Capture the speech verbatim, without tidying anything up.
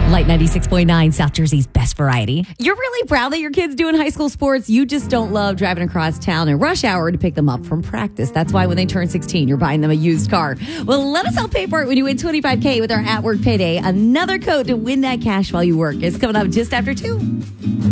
Light ninety-six point nine, South Jersey's best variety. You're really proud that your kid's doing high school sports. You just don't love driving across town in rush hour to pick them up from practice. That's why when they turn sixteen, you're buying them a used car. Well, let us help pay for it when you win twenty-five K with our at-work payday. Another code to win that cash while you work is coming up just after two.